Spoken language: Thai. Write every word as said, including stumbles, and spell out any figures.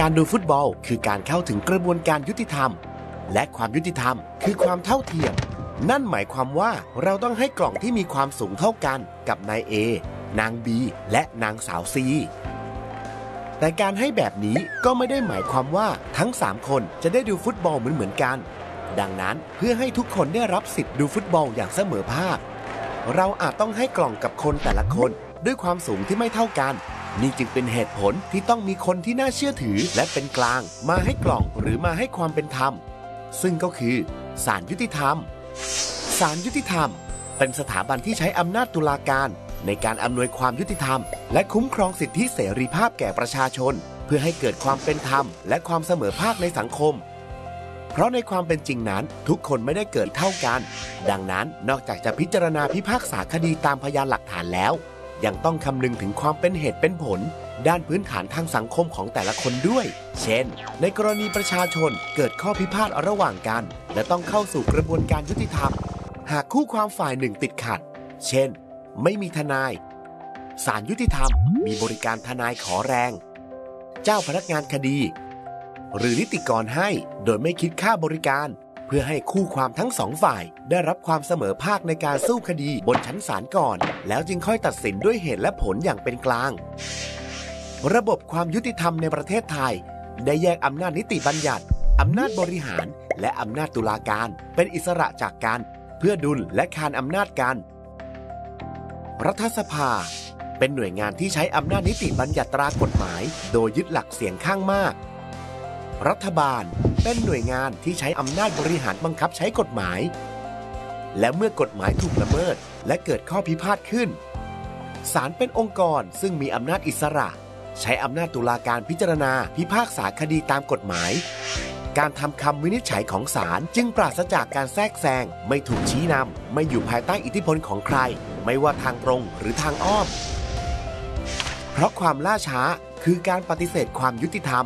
การดูฟุตบอลคือการเข้าถึงกระบวนการยุติธรรมและความยุติธรรมคือความเท่าเทียมนั่นหมายความว่าเราต้องให้กล่องที่มีความสูงเท่ากันกับนาย A นาง B และนางสาว C แต่การให้แบบนี้ก็ไม่ได้หมายความว่าทั้งสามคนจะได้ดูฟุตบอลเหมือนๆกันดังนั้นเพื่อให้ทุกคนได้รับสิทธิ์ดูฟุตบอลอย่างเสมอภาคเราอาจต้องให้กล่องกับคนแต่ละคนด้วยความสูงที่ไม่เท่ากันนี่จึงเป็นเหตุผลที่ต้องมีคนที่น่าเชื่อถือและเป็นกลางมาให้กล่องหรือมาให้ความเป็นธรรมซึ่งก็คือศาลยุติธรรมศาลยุติธรรมเป็นสถาบันที่ใช้อำนาจตุลาการในการอำนวยความยุติธรรมและคุ้มครองสิทธิเสรีภาพแก่ประชาชนเพื่อให้เกิดความเป็นธรรมและความเสมอภาคในสังคมเพราะในความเป็นจริงนั้นทุกคนไม่ได้เกิดเท่ากันดังนั้นนอกจากจะพิจารณาพิพากษาคดีตามพยานหลักฐานแล้วยังต้องคำนึงถึงความเป็นเหตุเป็นผลด้านพื้นฐานทางสังคมของแต่ละคนด้วยเช่นในกรณีประชาชนเกิดข้อพิพาทระหว่างกันและต้องเข้าสู่กระบวนการยุติธรรมหากคู่ความฝ่ายหนึ่งติดขัดเช่นไม่มีทนายศาลยุติธรรมมีบริการทนายขอแรงเจ้าพนักงานคดีหรือนิติกรให้โดยไม่คิดค่าบริการเพื่อให้คู่ความทั้งสองฝ่ายได้รับความเสมอภาคในการสู้คดีบนชั้นศาลก่อนแล้วจึงค่อยตัดสินด้วยเหตุและผลอย่างเป็นกลางระบบความยุติธรรมในประเทศไทยได้แยกอำนาจนิติบัญญัติอำนาจบริหารและอำนาจตุลาการเป็นอิสระจากกันเพื่อดุลและคานอำนาจกันรัฐสภาเป็นหน่วยงานที่ใช้อำนาจนิติบัญญัติตรากฎหมายโดยยึดหลักเสียงข้างมากรัฐบาลเป็นหน่วยงานที่ใช้อำนาจบริหารบังคับใช้กฎหมายและเมื่อกฎหมายถูกละเมิดและเกิดข้อพิพาทขึ้นศาลเป็นองค์กรซึ่งมีอำนาจอิสระใช้อำนาจตุลาการพิจารณาพิพากษาคดีตามกฎหมายการทำคำวินิจฉัยของศาลจึงปราศจากการแทรกแซงไม่ถูกชี้นำไม่อยู่ภายใต้อิทธิพลของใครไม่ว่าทางตรงหรือทางอ้อมเพราะความล่าช้าคือการปฏิเสธความยุติธรรม